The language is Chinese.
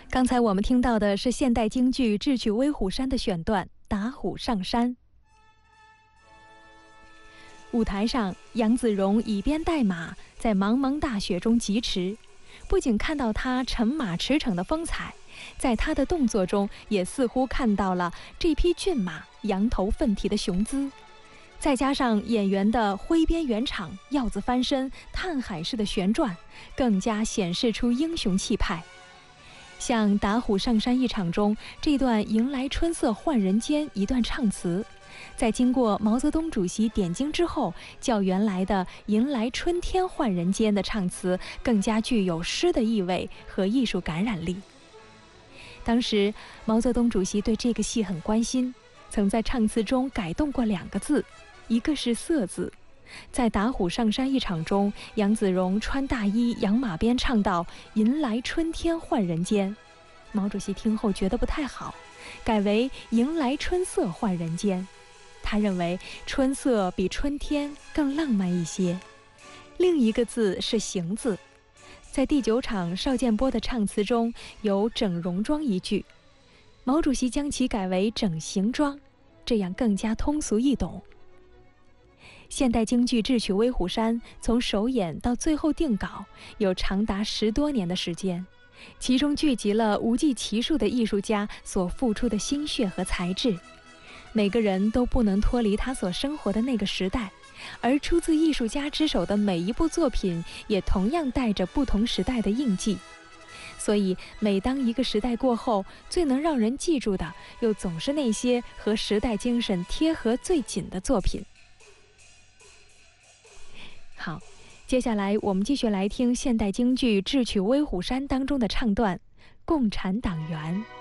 刚才我们听到的是现代京剧《智取威虎山》的选段《打虎上山》。舞台上，杨子荣以鞭带马，在茫茫大雪中疾驰。不仅看到他乘马驰骋的风采，在他的动作中也似乎看到了这匹骏马扬头奋蹄的雄姿。再加上演员的挥鞭圆场、鹞子翻身、探海式的旋转，更加显示出英雄气派。像打虎上山一场中这段迎来春色换人间一段唱词，在经过毛泽东主席点睛之后，较原来的迎来春天换人间的唱词更加具有诗的意味和艺术感染力。当时毛泽东主席对这个戏很关心，曾在唱词中改动过2个字，一个是色字。在打虎上山一场中，杨子荣穿大衣扬马鞭唱到迎来春天换人间，毛主席听后觉得不太好，改为迎来春色换人间。他认为春色比春天更浪漫一些。另一个字是行字，在第9场邵建波的唱词中有整容妆一句，毛主席将其改为整形妆，这样更加通俗易懂。现代京剧《智取威虎山》从首演到最后定稿有长达10多年的时间，其中聚集了无计其数的艺术家所付出的心血和才智。每个人都不能脱离他所生活的那个时代，而出自艺术家之手的每一部作品也同样带着不同时代的印记。所以每当一个时代过后，最能让人记住的又总是那些和时代精神贴合最紧的作品。好，接下来我们继续来听现代京剧《智取威虎山》当中的唱段《共产党员》。